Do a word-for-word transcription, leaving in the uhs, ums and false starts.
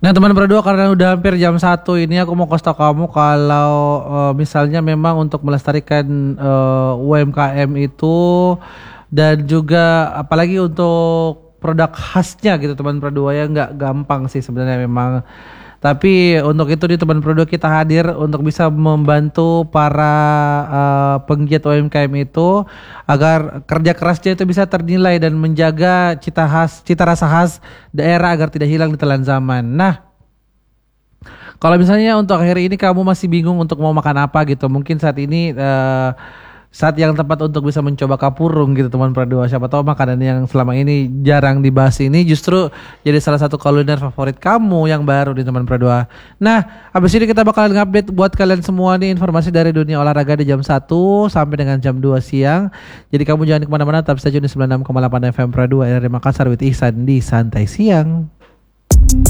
Nah teman berdua, karena udah hampir jam satu ini aku mau kasih tau kamu kalau uh, misalnya memang untuk melestarikan uh, U M K M itu dan juga apalagi untuk produk khasnya gitu teman berdua ya, nggak gampang sih sebenarnya memang. Tapi untuk itu di teman berdua kita hadir untuk bisa membantu para uh, penggiat U M K M itu agar kerja kerasnya itu bisa ternilai dan menjaga cita khas, cita rasa khas daerah agar tidak hilang di telan zaman. Nah, kalau misalnya untuk hari ini kamu masih bingung untuk mau makan apa gitu, mungkin saat ini uh, saat yang tepat untuk bisa mencoba kapurung gitu teman berdua. Siapa tahu makanan yang selama ini jarang dibahas ini justru jadi salah satu kuliner favorit kamu yang baru di teman berdua. Nah, habis ini kita bakalan update buat kalian semua nih informasi dari dunia olahraga di jam satu sampai dengan jam dua siang. Jadi kamu jangan kemana-mana, tetap stay tune di sembilan puluh enam koma delapan F M Berdua R R Makassar with Ihsan di Santai Siang.